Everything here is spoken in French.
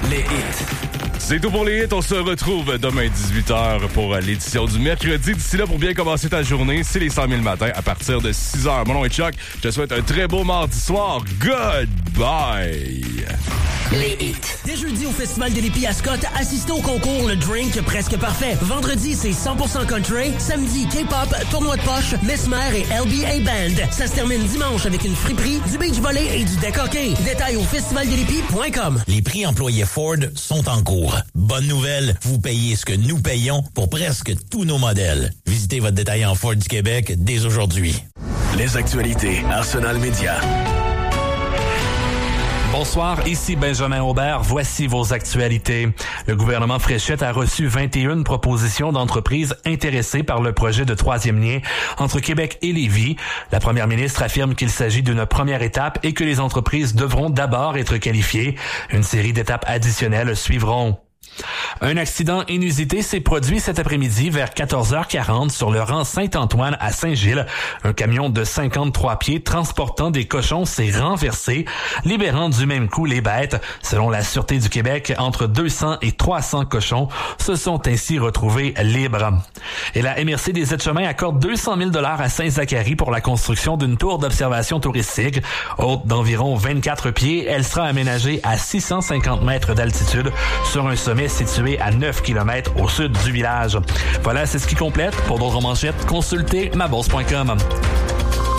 Les hits. C'est tout pour les hits. On se retrouve demain 18h pour l'édition du mercredi. D'ici là, pour bien commencer ta journée, c'est les 100 000 matins à partir de 6h. Mon nom est Chuck. Je te souhaite un très beau mardi soir. Goodbye. Les hits. Dès jeudi au Festival de l'Épi à Scott, assistez au concours Le Drink Presque Parfait. Vendredi, c'est 100% country. Samedi, K-pop, tournoi de poche, Mesmer et LBA Band. Ça se termine dimanche avec une friperie, du beach volley et du deck hockey. Détails au festivaldelépi.com. Les prix employés Ford sont en cours. Bonne nouvelle, vous payez ce que nous payons pour presque tous nos modèles. Visitez votre détaillant Ford du Québec dès aujourd'hui. Les actualités Arsenal Média. Bonsoir, ici Benjamin Aubert. Voici vos actualités. Le gouvernement Fréchette a reçu 21 propositions d'entreprises intéressées par le projet de troisième lien entre Québec et Lévis. La première ministre affirme qu'il s'agit d'une première étape et que les entreprises devront d'abord être qualifiées. Une série d'étapes additionnelles suivront. Un accident inusité s'est produit cet après-midi vers 14h40 sur le rang Saint-Antoine à Saint-Gilles. Un camion de 53 pieds transportant des cochons s'est renversé, libérant du même coup les bêtes. Selon la Sûreté du Québec, entre 200 et 300 cochons se sont ainsi retrouvés libres. Et la MRC des Aides-Chemins accorde 200 000 $ à Saint-Zacharie pour la construction d'une tour d'observation touristique. Haute d'environ 24 pieds, elle sera aménagée à 650 mètres d'altitude sur un sommet situé à 9 km au sud du village. Voilà, c'est ce qui complète. Pour d'autres manchettes, consultez mabourse.com.